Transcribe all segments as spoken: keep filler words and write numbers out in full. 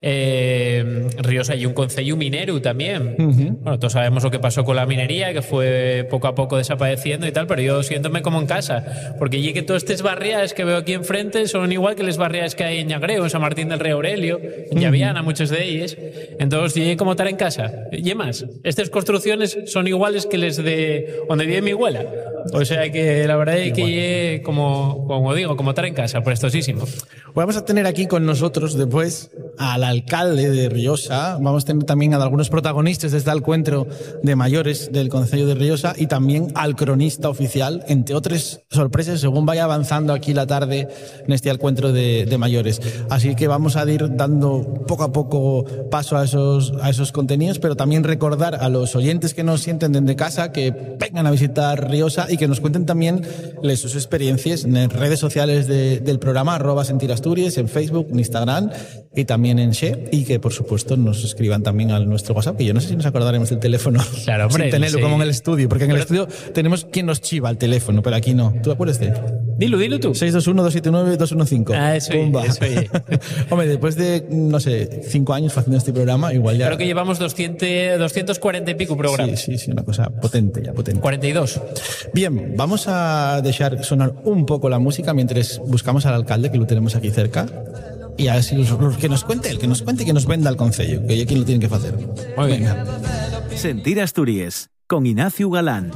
Eh, Riosa hay un concello minero también. Uh-huh. Bueno, todos sabemos lo que pasó con la minería, que fue poco a poco desapareciendo y tal, pero yo siéntome como en casa, porque y que todas estas barriadas que veo aquí enfrente son igual que las barriadas que hay en Ñagreo, en San Martín del Rey Aurelio, en Llaviana, uh-huh. muchas de ellas. Entonces, y como estar en casa. Y más, estas construcciones son iguales que las de donde vive mi abuela. O sea que la verdad es que es como, como digo, como estar en casa, prestosísimo. Vamos a tener aquí con nosotros después al alcalde de Riosa, vamos a tener también a algunos protagonistas de este encuentro de mayores del Concello de Riosa y también al cronista oficial, entre otras sorpresas según vaya avanzando aquí la tarde en este encuentro de, de mayores. Así que vamos a ir dando poco a poco paso a esos, a esos contenidos, pero también recordar a los oyentes que nos sienten desde casa que vengan a visitar Riosa y que nos cuenten también sus experiencias en las redes sociales de, del programa, arroba Sentir Asturias, en Facebook, en Instagram y también en She, y que por supuesto nos escriban también a nuestro WhatsApp, que yo no sé si nos acordaremos del teléfono. Claro, hombre, sin tenerlo, sí. Como en el estudio, porque en pero... el estudio tenemos quien nos chiva el teléfono, pero aquí no. ¿Tú te acuerdas de? Dilo, dilo tú. seis dos uno, dos siete nueve, dos uno cinco. Ah, eso es, eso es. Hombre, después de, no sé, cinco años haciendo este programa, igual ya... Creo que llevamos doscientos, doscientos cuarenta y pico programas. Sí, sí, sí, una cosa potente, ya potente. cuarenta y dos. Bien, vamos a dejar sonar un poco la música mientras buscamos al alcalde, que lo tenemos aquí cerca. Y a ver si los, que nos cuente él, que nos cuente y que nos venda el concello, que aquí lo tienen que hacer. Muy bien. Sentir Asturias, con Ignacio Galán.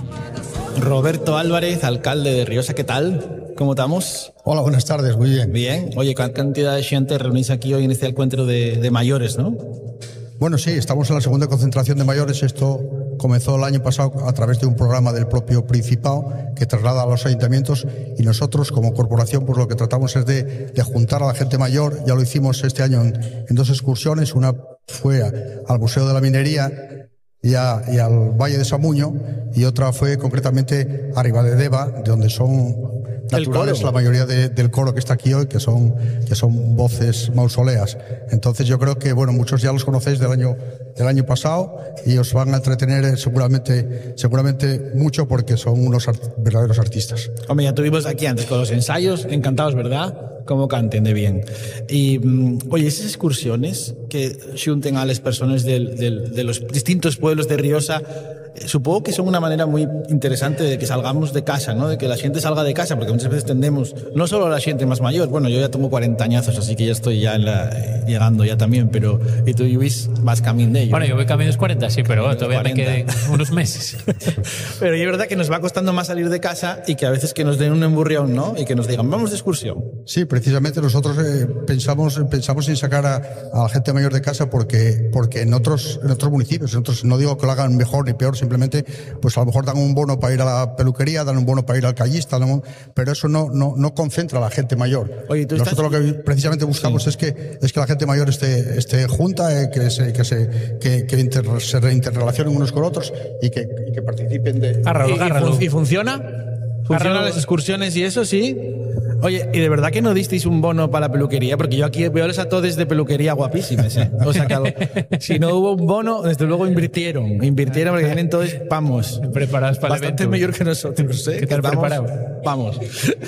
Roberto Álvarez, alcalde de Riosa, ¿qué tal? ¿Cómo estamos? Hola, buenas tardes, muy bien. Bien. Oye, ¿cuánta cantidad de gente reunís aquí hoy en este encuentro de, de mayores, no? Bueno, sí, estamos en la segunda concentración de mayores. Esto comenzó el año pasado a través de un programa del propio Principado que traslada a los ayuntamientos, y nosotros como corporación pues lo que tratamos es de, de juntar a la gente mayor. Ya lo hicimos este año en, en dos excursiones. Una fue a, al Museo de la Minería y, a, y al Valle de Samuño, y otra fue concretamente a Ribadedeva, de donde son naturales la mayoría de, del coro que está aquí hoy, que son, que son voces mausoleas. Entonces yo creo que, bueno, muchos ya los conocéis del año, del año pasado y os van a entretener seguramente, seguramente mucho, porque son unos art, verdaderos artistas. Hombre, ya tuvimos aquí antes con los ensayos, encantados, ¿verdad? Cómo canten de bien. Y, oye, esas excursiones que junten a las personas del, del, de los distintos pueblos de Riosa, supongo que son una manera muy interesante de que salgamos de casa, ¿no? De que la gente salga de casa, porque muchas veces tendemos, no solo a la gente más mayor, bueno, yo ya tengo cuarenta añazos, así que ya estoy ya en la, eh, llegando ya también, pero y tú, Luis, vas camino de ello. Bueno, yo voy camino de los cuarenta, sí, pero bueno, todavía cuarenta. Me quedan unos meses. Pero es verdad que nos va costando más salir de casa y que a veces que nos den un emburrión, ¿no? Y que nos digan, vamos de excursión. Sí, precisamente nosotros eh, pensamos, pensamos en sacar a, a la gente mayor de casa porque, porque en otros, en otros municipios, en otros, no digo que lo hagan mejor ni peor, simplemente pues a lo mejor dan un bono para ir a la peluquería, dan un bono para ir al callista, ¿no? Pero eso no, no, no concentra a la gente mayor. Oye, ¿tú nosotros estás... lo que precisamente buscamos sí. es que es que la gente mayor esté, esté junta, eh, que se, que se, que, que inter, se interrelacionen unos con otros y que, y que participen de... Agárralo, agárralo. ¿Y, y funciona? ¿Funcionan las excursiones y eso, sí? Oye, ¿y de verdad que no disteis un bono para la peluquería? Porque yo aquí veo a todos de peluquería guapísimas, ¿eh? O sea, que algo, si no hubo un bono, desde luego invirtieron. Invirtieron porque vienen todos, vamos. Preparados para bastante el evento. Mejor que nosotros, ¿eh? ¿Qué tal preparado? Vamos.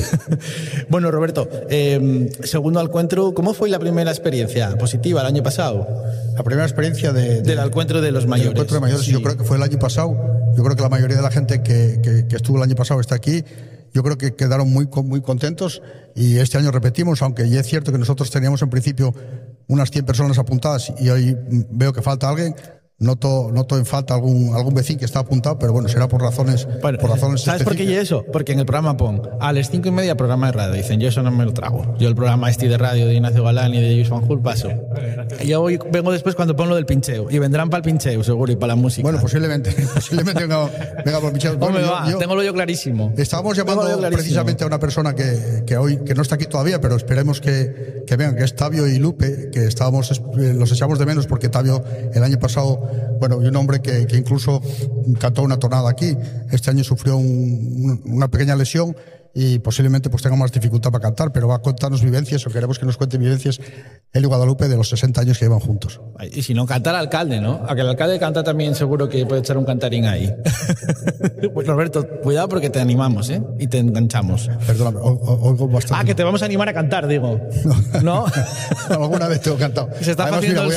Bueno, Roberto, eh, segundo encuentro, ¿cómo fue la primera experiencia positiva el año pasado? La primera experiencia de, de, del encuentro de los mayores. Del encuentro de mayores, sí. Yo creo que fue el año pasado. Yo creo que la mayoría de la gente que, que, que estuvo el año pasado está aquí. Yo creo que quedaron muy, muy contentos, y este año repetimos, aunque ya es cierto que nosotros teníamos en principio unas cien personas apuntadas y hoy veo que falta alguien. Noto, noto en falta algún, algún vecino que está apuntado, pero bueno, será por razones, bueno, por razones ¿sabes por qué y eso? Porque en el programa pon a las cinco y media programa de radio. Dicen, yo eso no me lo trago. Yo el programa este de radio de Ignacio Galán y de Luis Fanjul paso. Y yo hoy vengo después cuando pongo lo del pincheo. Y vendrán para el pincheo, seguro, y para la música. Bueno, posiblemente. Posiblemente venga, venga por el pincheo. Bueno, va, yo, tengo yo clarísimo. Estábamos llamando clarísimo. precisamente a una persona que, que hoy que no está aquí todavía, pero esperemos que, que vengan, que es Tabio y Lupe, que estábamos, los echamos de menos porque Tabio el año pasado bueno, y un hombre que, que incluso cantó una tonada aquí. Este año sufrió un, una pequeña lesión y posiblemente pues tenga más dificultad para cantar, pero va a contarnos vivencias, o queremos que nos cuente vivencias él y Guadalupe de los sesenta años que llevan juntos. Y si no, cantar al alcalde, ¿no? A que el alcalde canta también, seguro que puede echar un cantarín ahí. Pues Roberto, cuidado porque te animamos, ¿eh? Y te enganchamos. Perdóname, o, o, oigo bastante. Ah, que te vamos a animar a cantar, digo. ¿No? ¿No? Alguna vez te he cantado. Se está Además, haciendo mira, el